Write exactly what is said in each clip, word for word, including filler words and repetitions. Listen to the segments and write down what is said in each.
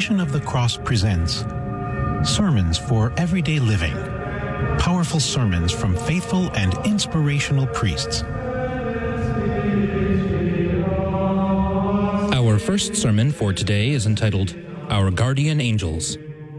Passion of the Cross presents Sermons for Everyday Living. Powerful sermons from faithful and inspirational priests. Our first sermon for today is entitled, Our Guardian Angels.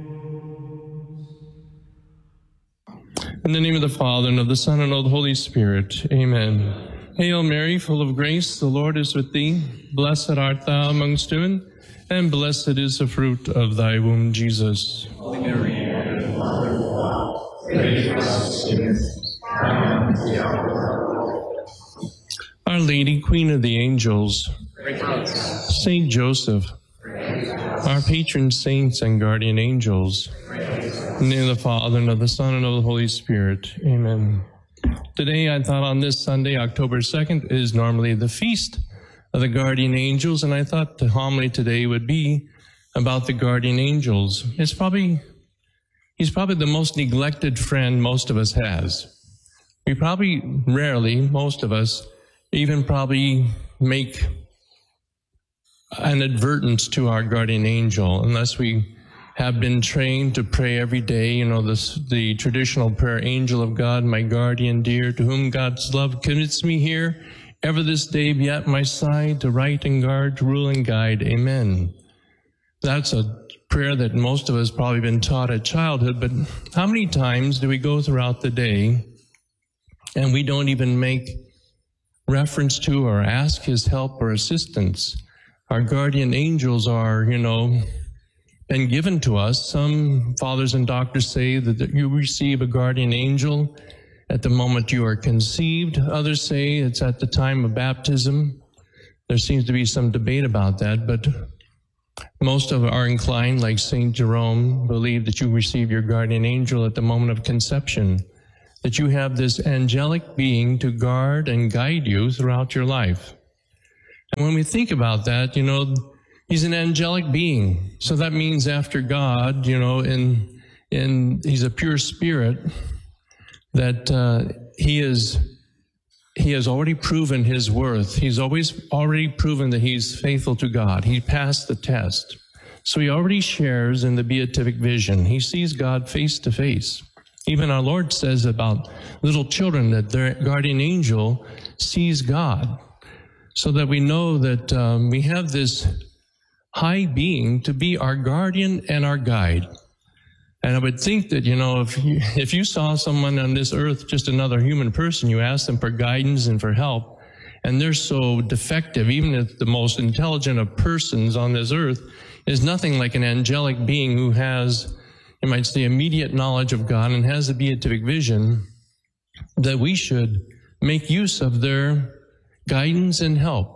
In the name of the Father, and of the Son, and of the Holy Spirit. Amen. Hail Mary, full of grace, the Lord is with thee. Blessed art thou amongst women, and blessed is the fruit of thy womb, Jesus. Holy Mary, Mother of God, pray for us sinners, now and at the hour of our death. Our Lady, Queen of the Angels, pray for us. Saint Joseph, our patron saints and guardian angels, in the name of the Father, and of the Son, and of the Holy Spirit. Amen. Today, I thought on this Sunday, October second, is normally the feast of the guardian angels, and I thought the homily today would be about the guardian angels. It's probably, he's probably the most neglected friend most of us has. We probably rarely, most of us, even probably make an advertence to our guardian angel, unless we have been trained to pray every day, you know, this, the traditional prayer, Angel of God, my guardian dear, to whom God's love commits me here, ever this day be at my side, to right and guard, to rule and guide. Amen. That's a prayer that most of us probably been taught at childhood, but how many times do we go throughout the day and we don't even make reference to or ask his help or assistance? Our guardian angels are, you know, been given to us. Some fathers and doctors say that you receive a guardian angel at the moment you are conceived. Others say it's at the time of baptism. There seems to be some debate about that, but most of are inclined, like Saint Jerome, believe that you receive your guardian angel at the moment of conception, that you have this angelic being to guard and guide you throughout your life. And when we think about that, you know, he's an angelic being. So that means after God, you know, in, in, he's a pure spirit, that uh, he is, he has already proven his worth. He's always already proven that he's faithful to God. He passed the test. So he already shares in the beatific vision. He sees God face to face. Even our Lord says about little children that their guardian angel sees God. So that we know that um, we have this high being to be our guardian and our guide. And I would think that, you know, if you, if you saw someone on this earth, just another human person, you ask them for guidance and for help, and they're so defective, even if the most intelligent of persons on this earth is nothing like an angelic being who has, you might say, immediate knowledge of God and has a beatific vision, that we should make use of their guidance and help.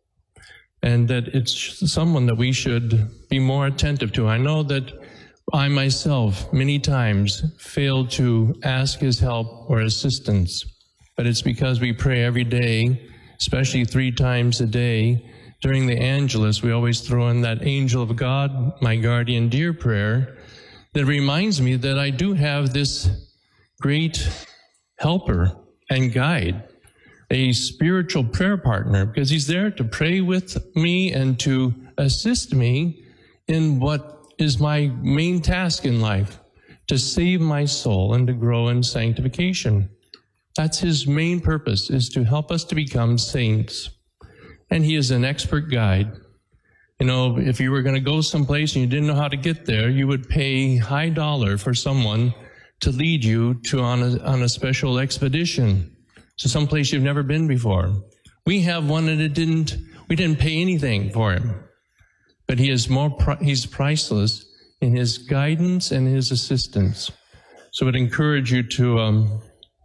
And that it's someone that we should be more attentive to. I know that I myself many times failed to ask his help or assistance, but it's because we pray every day, especially three times a day. During the Angelus, we always throw in that Angel of God, my guardian dear prayer, that reminds me that I do have this great helper and guide, a spiritual prayer partner, because he's there to pray with me and to assist me in what is my main task in life, to save my soul and to grow in sanctification. That's his main purpose, is to help us to become saints. And he is an expert guide. You know, if you were going to go someplace and you didn't know how to get there, you would pay high dollar for someone to lead you to on a, on a special expedition to someplace you've never been before. We have one and it didn't, we didn't pay anything for him. But he is more, he's priceless in his guidance and his assistance. So I would encourage you to, um,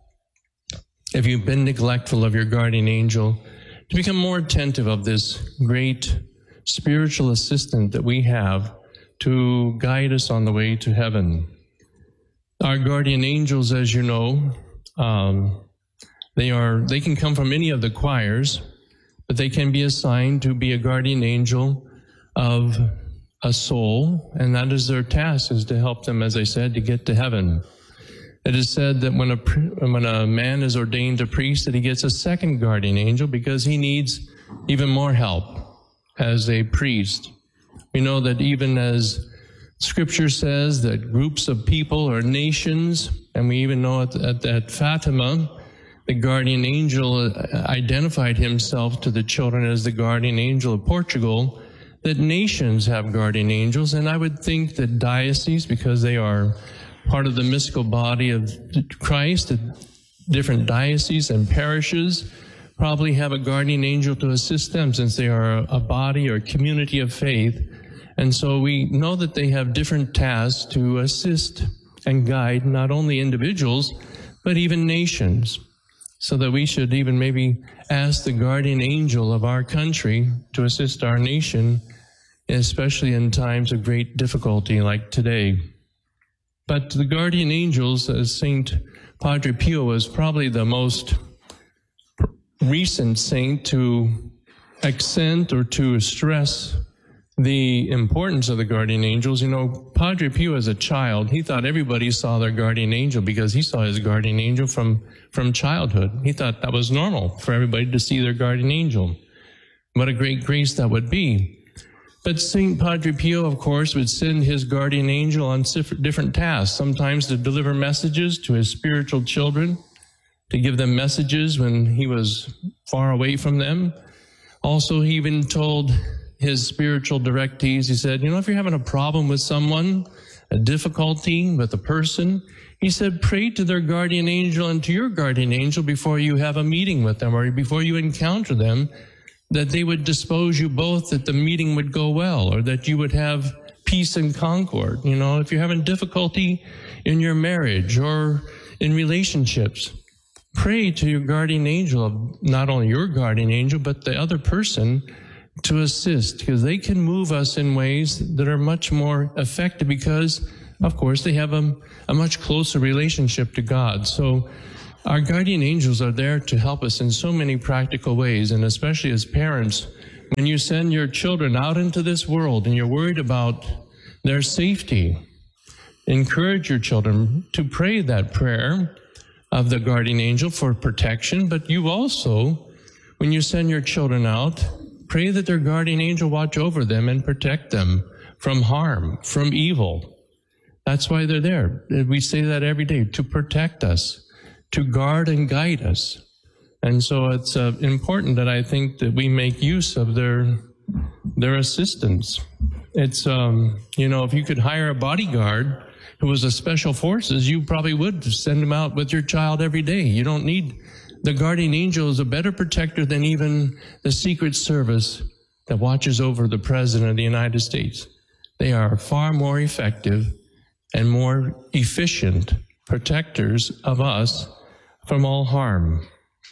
if you've been neglectful of your guardian angel, to become more attentive of this great spiritual assistant that we have to guide us on the way to heaven. Our guardian angels, as you know, um, they are, they can come from any of the choirs, but they can be assigned to be a guardian angel of a soul, and that is their task, is to help them, as I said, to get to heaven. It is said that when a when a man is ordained a priest, that he gets a second guardian angel because he needs even more help as a priest. We know that even as Scripture says that groups of people or nations, and we even know at, at, at Fatima, the guardian angel identified himself to the children as the guardian angel of Portugal, that nations have guardian angels, and I would think that dioceses, because they are part of the mystical body of Christ, that different dioceses and parishes probably have a guardian angel to assist them, since they are a body or community of faith. And so we know that they have different tasks to assist and guide not only individuals, but even nations. So that we should even maybe ask the guardian angel of our country to assist our nation, especially in times of great difficulty like today. But the guardian angels, as Saint Padre Pio was probably the most recent saint to accent or to stress the importance of the guardian angels. You know, Padre Pio as a child, he thought everybody saw their guardian angel because he saw his guardian angel from, from childhood. He thought that was normal for everybody to see their guardian angel. What a great grace that would be. But Saint Padre Pio, of course, would send his guardian angel on different tasks, sometimes to deliver messages to his spiritual children, to give them messages when he was far away from them. Also, he even told his spiritual directees, he said, you know, if you're having a problem with someone, a difficulty with a person, he said, pray to their guardian angel and to your guardian angel before you have a meeting with them or before you encounter them, that they would dispose you both, that the meeting would go well, or that you would have peace and concord. You know, if you're having difficulty in your marriage or in relationships, pray to your guardian angel, of not only your guardian angel, but the other person, to assist, because they can move us in ways that are much more effective because, of course, they have a, a much closer relationship to God. So our guardian angels are there to help us in so many practical ways, and especially as parents, when you send your children out into this world and you're worried about their safety, encourage your children to pray that prayer of the guardian angel for protection, but you also, when you send your children out, pray that their guardian angel watch over them and protect them from harm, from evil. That's why they're there. We say that every day, to protect us, to guard and guide us. And so it's uh, important that I think that we make use of their their assistance. It's, um, you know, if you could hire a bodyguard who was a special forces, you probably would send him out with your child every day. You don't need... The guardian angel is a better protector than even the Secret Service that watches over the President of the United States. They are far more effective and more efficient protectors of us from all harm.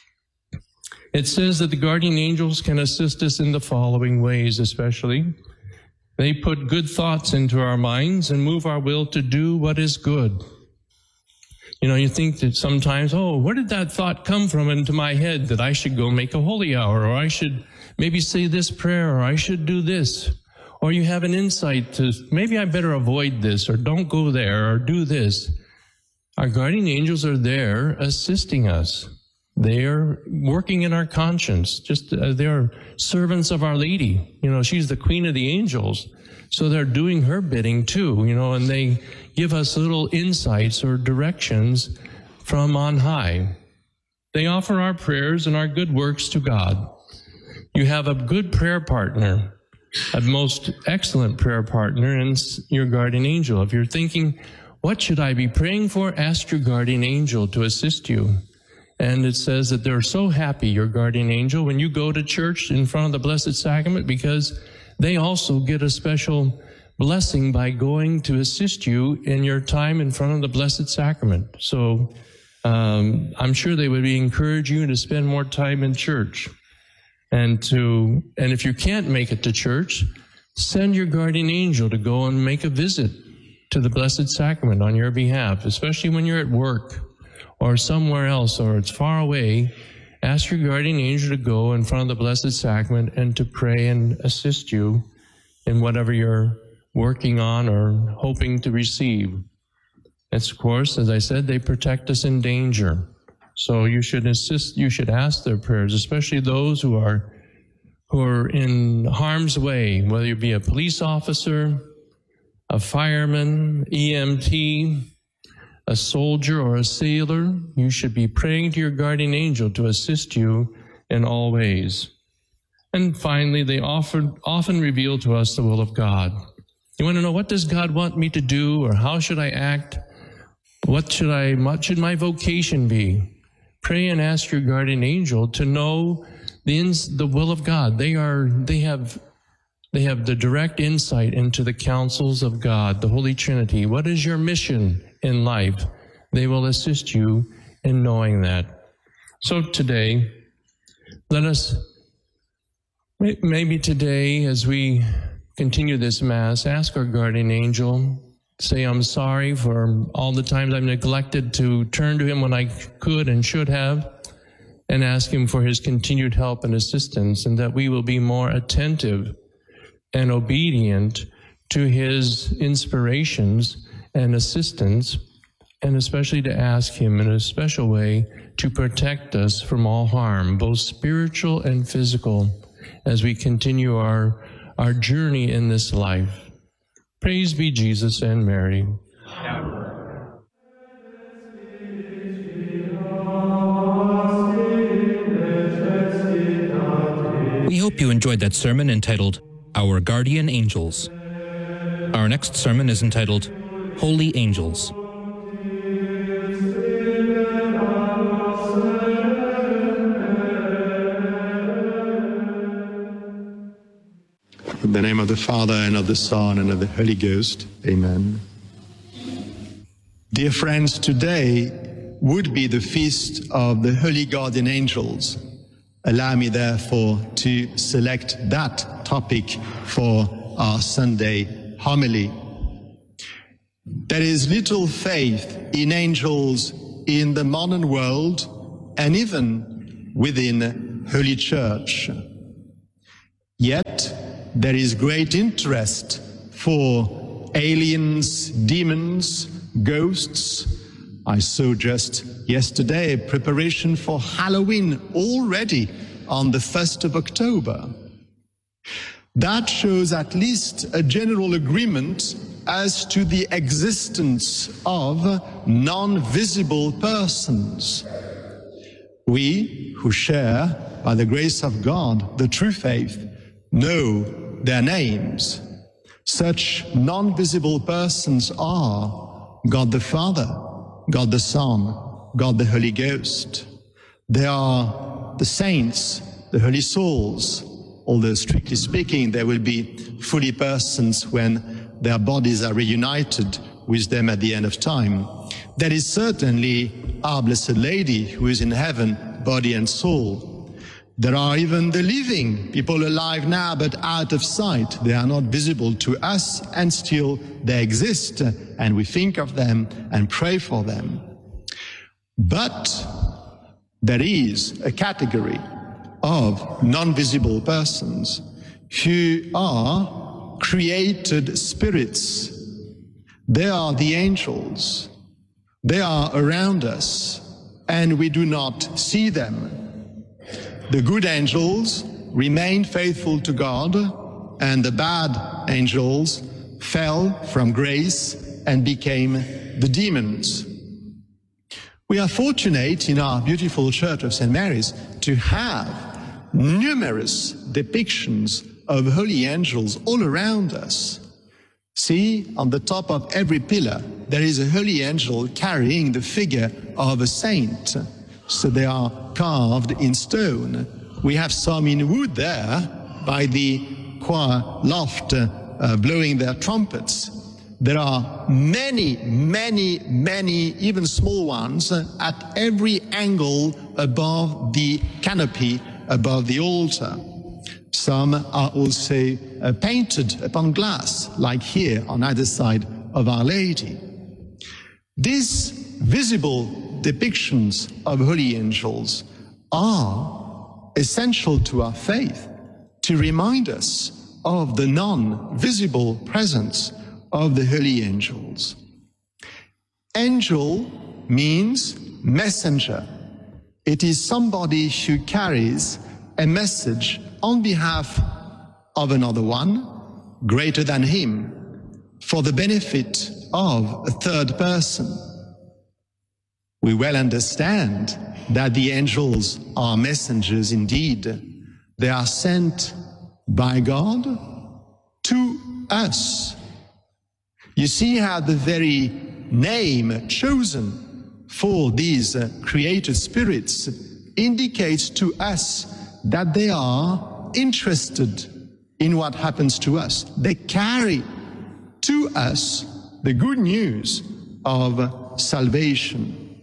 It says that the guardian angels can assist us in the following ways, especially. They put good thoughts into our minds and move our will to do what is good. You know, you think that sometimes, oh, where did that thought come from into my head that I should go make a holy hour, or I should maybe say this prayer, or I should do this? Or you have an insight to, maybe I better avoid this, or don't go there, or do this. Our guardian angels are there assisting us. They are working in our conscience, just as they are servants of Our Lady. You know, she's the Queen of the Angels. So they're doing her bidding too, you know, and they give us little insights or directions from on high. They offer our prayers and our good works to God. You have a good prayer partner, a most excellent prayer partner in your guardian angel. If you're thinking, what should I be praying for? Ask your guardian angel to assist you. And it says that they're so happy, your guardian angel, when you go to church in front of the Blessed Sacrament, because they also get a special blessing by going to assist you in your time in front of the Blessed Sacrament. So um, I'm sure they would be encourage you to spend more time in church. And to and if you can't make it to church, send your guardian angel to go and make a visit to the Blessed Sacrament on your behalf, especially when you're at work or somewhere else or it's far away. Ask your guardian angel to go in front of the Blessed Sacrament and to pray and assist you in whatever you're working on or hoping to receive. It's, of course, as I said, they protect us in danger. So you should assist, you should ask their prayers, especially those who are who are in harm's way, whether you be a police officer a fireman, E M T, a soldier, or a sailor, you should be praying to your guardian angel to assist you in all ways. And finally, they often, often reveal to us the will of God. You want to know, what does God want me to do, or how should I act? What should I, what should my vocation be? Pray and ask your guardian angel to know the ins, the will of God. They are, they have, they have the direct insight into the counsels of God, the Holy Trinity. What is your mission in life? They will assist you in knowing that. So today, let us, maybe today, as we continue this Mass, ask our guardian angel, say, I'm sorry for all the times I've neglected to turn to him when I could and should have, and ask him for his continued help and assistance, and that we will be more attentive and obedient to his inspirations and assistance, and especially to ask him in a special way to protect us from all harm, both spiritual and physical, as we continue our, our journey in this life. Praise be Jesus and Mary. We hope you enjoyed that sermon entitled, Our Guardian Angels. Our next sermon is entitled, Holy Angels. In the name of the Father, and of the Son, and of the Holy Ghost. Amen. Dear friends, today would be the feast of the Holy Guardian Angels. Allow me, therefore, to select that topic for our Sunday homily. There is little faith in angels in the modern world, and even within Holy Church. Yet, there is great interest for aliens, demons, ghosts. I saw just yesterday a preparation for Halloween already on the first of October. That shows at least a general agreement as to the existence of non-visible persons. We who share, by the grace of God, the true faith, know their names. Such non-visible persons are God the Father, God the Son, God the Holy Ghost. They are the saints, the holy souls, although strictly speaking they will be fully persons when their bodies are reunited with them at the end of time. There is certainly our Blessed Lady, who is in heaven, body and soul. There are even the living, people alive now but out of sight. They are not visible to us, and still they exist, and we think of them and pray for them. But there is a category of non-visible persons who are created spirits. They are the angels. They are around us, and we do not see them. The good angels remain faithful to God, and the bad angels fell from grace and became the demons. We are fortunate in our beautiful Church of Saint Mary's to have numerous depictions of holy angels all around us. See, on the top of every pillar, there is a holy angel carrying the figure of a saint. So they are carved in stone. We have some in wood there by the choir loft uh, blowing their trumpets. There are many, many, many, even small ones uh, at every angle above the canopy, above the altar. Some are also uh, painted upon glass, like here on either side of Our Lady. These visible depictions of holy angels are essential to our faith to remind us of the non-visible presence of the holy angels. Angel means messenger. It is somebody who carries a message on behalf of another one, greater than him. for the benefit of a third person. We well understand that the angels are messengers indeed. They are sent by God to us. You see how the very name chosen for these uh, created spirits indicates to us that they are interested in what happens to us. They carry to us the good news of salvation.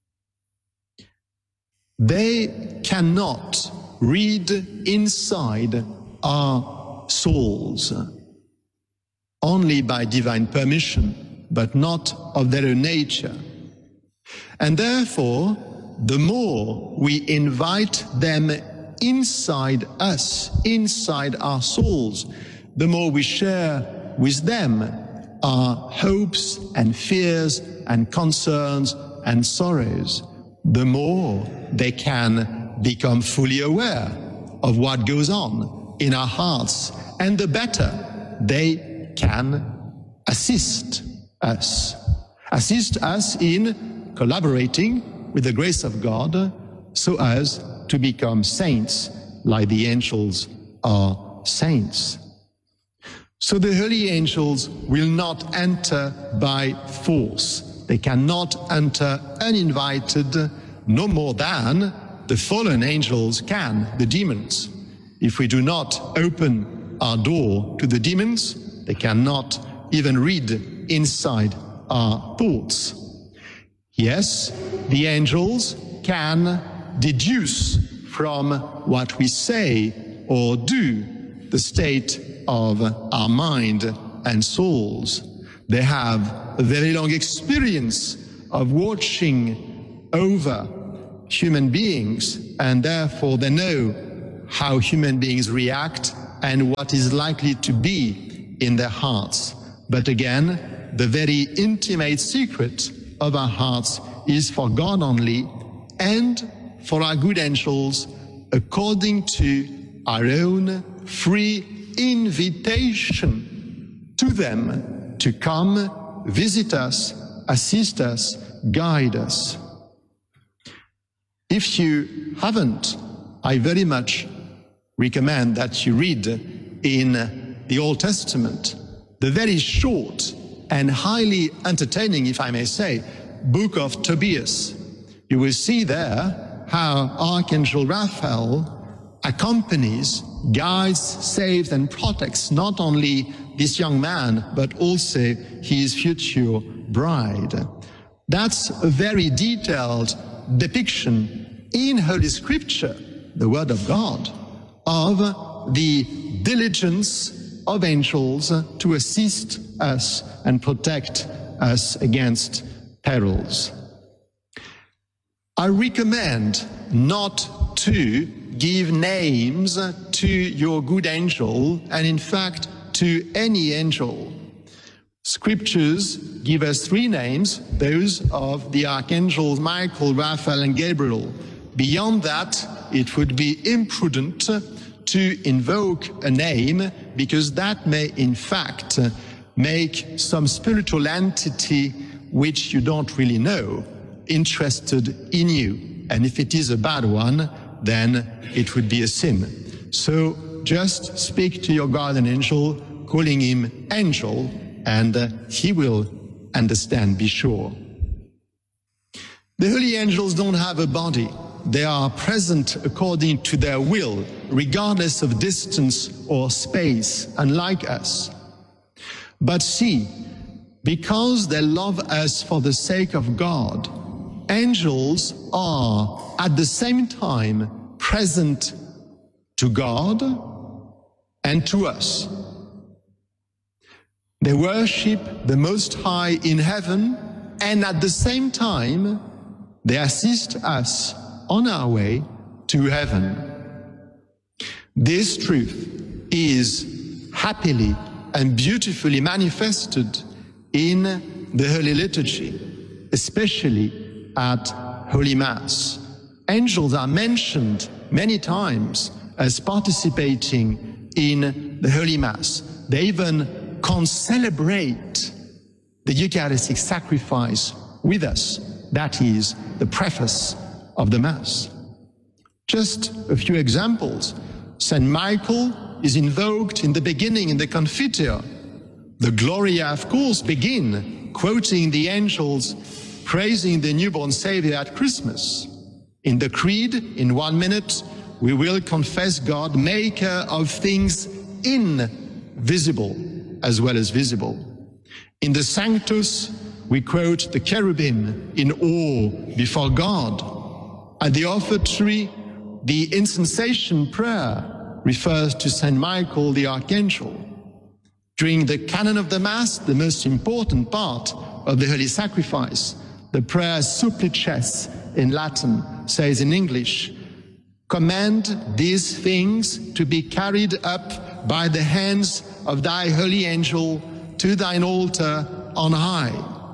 They cannot read inside our souls, only by divine permission, but not of their own nature. And therefore, the more we invite them inside us, inside our souls, the more we share with them our hopes and fears and concerns and sorrows, the more they can become fully aware of what goes on in our hearts, and the better they can assist us. Assist us in collaborating with the grace of God so as to become saints like the angels are saints. So the holy angels will not enter by force. They cannot enter uninvited, no more than the fallen angels can, the demons. If we do not open our door to the demons, they cannot even read inside our thoughts. Yes, the angels can deduce from what we say or do the state of our mind and souls. They have a very long experience of watching over human beings, and therefore they know how human beings react and what is likely to be in their hearts. But again, the very intimate secret of our hearts is for God only and for our good angels, according to our own free invitation to them to come, visit us, assist us, guide us. If you haven't, I very much recommend that you read in the Old Testament the very short and highly entertaining, if I may say, book of Tobias. You will see there how Archangel Raphael accompanies, guides, saves, and protects not only this young man, but also his future bride. That's a very detailed depiction in Holy Scripture, the Word of God, of the diligence of angels to assist us and protect us against perils. I recommend not to give names to your good angel, and in fact to any angel. Scriptures give us three names, those of the archangels Michael, Raphael, and Gabriel. Beyond that, it would be imprudent to invoke a name, because that may in fact make some spiritual entity which you don't really know interested in you. And if it is a bad one, then it would be a sin. So just speak to your guardian angel, calling him angel, and uh, he will understand, be sure. The holy angels don't have a body. They are present according to their will, regardless of distance or space, unlike us. But see, because they love us for the sake of God, angels are at the same time present to God and to us. They worship the Most High in heaven, and at the same time, they assist us on our way to heaven. This truth is happily and beautifully manifested in the Holy Liturgy, especially at Holy Mass. Angels are mentioned many times as participating in the Holy Mass. They even can't celebrate the Eucharistic sacrifice with us. That is the preface of the Mass. Just a few examples. Saint Michael is invoked in the beginning in the Confiteor. The Gloria, of course, begin quoting the angels praising the newborn Savior at Christmas. In the Creed, in one minute, we will confess God, maker of things invisible as well as visible. In the Sanctus, we quote the cherubim in awe before God. At the offertory, the incensation prayer refers to Saint Michael the Archangel. During the canon of the Mass, the most important part of the Holy Sacrifice, the prayer Supplices in Latin says in English, command these things to be carried up by the hands of thy holy angel to thine altar on high.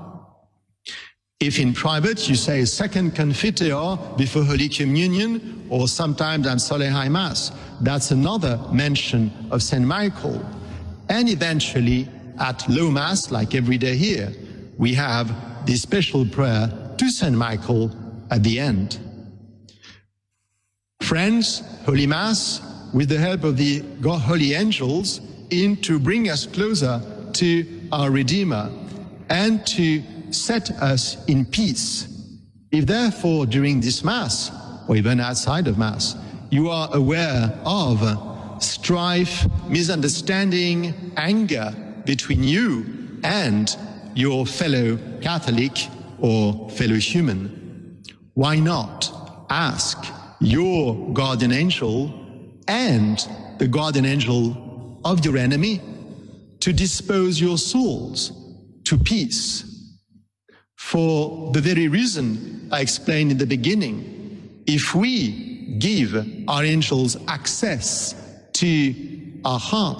If in private you say second Confiteor before Holy Communion, or sometimes at Sole High Mass, that's another mention of Saint Michael. And eventually at Low Mass, like every day here, we have this special prayer to Saint Michael at the end. Friends, Holy Mass, with the help of the holy angels, in to bring us closer to our Redeemer and to set us in peace. If therefore during this Mass, or even outside of Mass, you are aware of strife, misunderstanding, anger between you and your fellow Catholic or fellow human, why not ask your guardian angel and the guardian angel of your enemy to dispose your souls to peace? For the very reason I explained in the beginning, if we give our angels access to our hearts,